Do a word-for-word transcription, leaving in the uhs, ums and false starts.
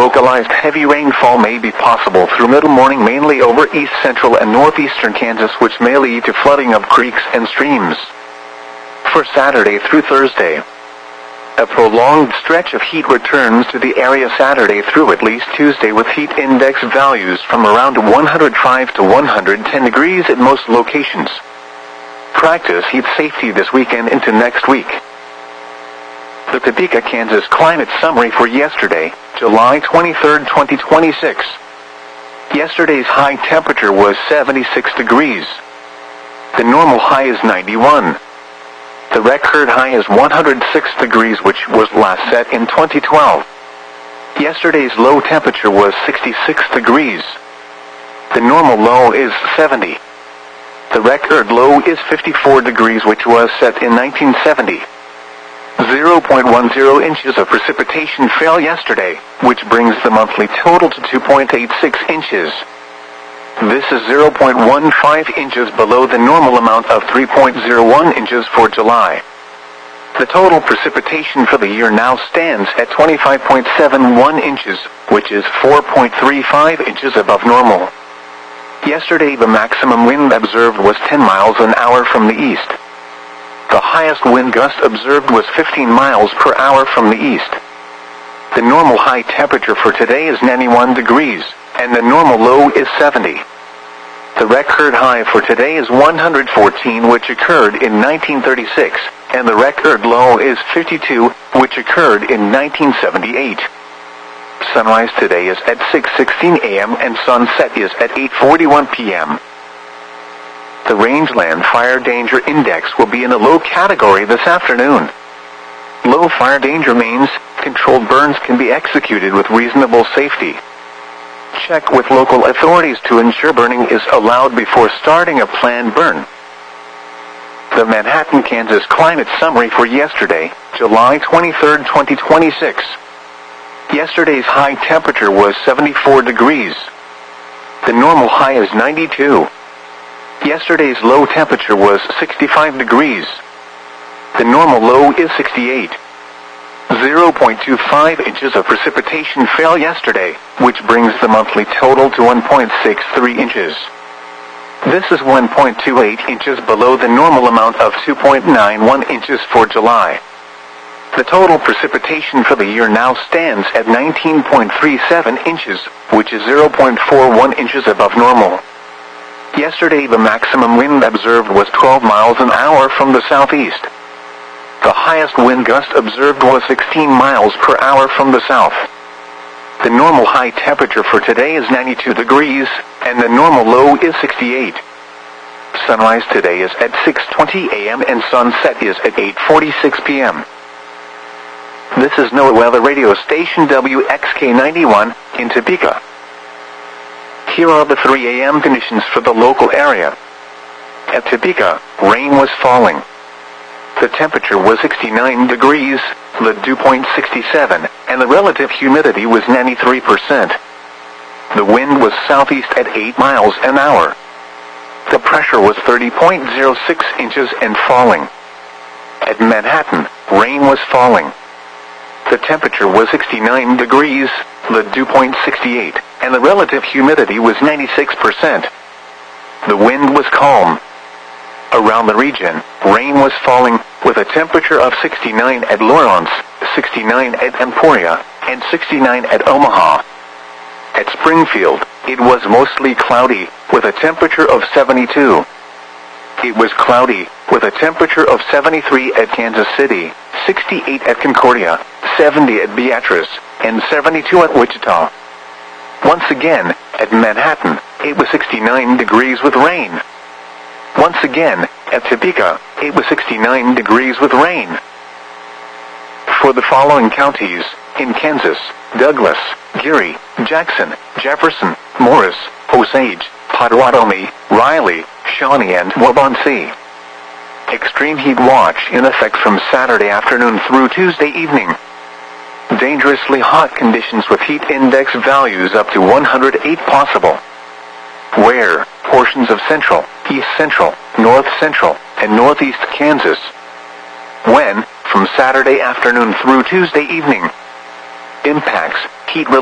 localized heavy rainfall may be possible through middle morning mainly over east central and northeastern Kansas, which may lead to flooding of creeks and streams. For Saturday through Thursday, a prolonged stretch of heat returns to the area Saturday through at least Tuesday, with heat index values from around one hundred five to one hundred ten degrees at most locations. Practice heat safety this weekend into next week. The Topeka, Kansas climate summary for yesterday, July twenty-third, twenty twenty-six. Yesterday's high temperature was seventy-six degrees. The normal high is ninety-one. The record high is one hundred six degrees, which was last set in twenty twelve. Yesterday's low temperature was sixty-six degrees. The normal low is seventy. The record low is fifty-four degrees, which was set in nineteen seventy. zero point one zero inches of precipitation fell yesterday, which brings the monthly total to two point eight six inches. This is zero point one five inches below the normal amount of three point zero one inches for July. The total precipitation for the year now stands at twenty-five point seven one inches, which is four point three five inches above normal. Yesterday the maximum wind observed was ten miles an hour from the east. The highest wind gust observed was fifteen miles per hour from the east. The normal high temperature for today is ninety-one degrees, and the normal low is seventy. The record high for today is one hundred fourteen, which occurred in nineteen thirty-six, and the record low is fifty-two, which occurred in nineteen seventy-eight. Sunrise today is at six sixteen a m and sunset is at eight forty-one p m The Rangeland Fire Danger Index will be in a low category this afternoon. Low fire danger means controlled burns can be executed with reasonable safety. Check with local authorities to ensure burning is allowed before starting a planned burn. The Manhattan, Kansas climate summary for yesterday, July twenty-third, twenty twenty-six. Yesterday's high temperature was seventy-four degrees. The normal high is ninety-two. Yesterday's low temperature was sixty-five degrees. The normal low is sixty-eight. zero point two five inches of precipitation fell yesterday, which brings the monthly total to one point six three inches. This is one point two eight inches below the normal amount of two point nine one inches for July. The total precipitation for the year now stands at nineteen point three seven inches, which is zero point four one inches above normal. Yesterday the maximum wind observed was twelve miles an hour from the southeast. The highest wind gust observed was sixteen miles per hour from the south. The normal high temperature for today is ninety-two degrees, and the normal low is sixty-eight. Sunrise today is at six twenty a m and sunset is at eight forty-six p m This is NOAA Weather Radio Station W X K ninety-one in Topeka. Here are the three a m conditions for the local area. At Topeka, rain was falling. The temperature was sixty-nine degrees, the dew point sixty-seven, and the relative humidity was ninety-three percent. The wind was southeast at eight miles an hour. The pressure was thirty point zero six inches and falling. At Manhattan, rain was falling. The temperature was sixty-nine degrees, the dew point sixty-eight, and the relative humidity was ninety-six percent. The wind was calm. Around the region, rain was falling, with a temperature of sixty-nine at Lawrence, sixty-nine at Emporia, and sixty-nine at Omaha. At Springfield, it was mostly cloudy, with a temperature of seventy-two. It was cloudy, with a temperature of seventy-three at Kansas City, sixty-eight at Concordia, seventy at Beatrice, and seventy-two at Wichita. Once again, at Manhattan, it was sixty-nine degrees with rain. Once again, at Topeka, it was sixty-nine degrees with rain. For the following counties, in Kansas: Douglas, Geary, Jackson, Jefferson, Morris, Osage, Potawatomi, Riley, Shawnee, and Waubonsee. Extreme heat watch in effect from Saturday afternoon through Tuesday evening. Dangerously hot conditions with heat index values up to one hundred eight possible. Where? Portions of central, east central, north central, and northeast Kansas. When? From Saturday afternoon through Tuesday evening. Impacts: heat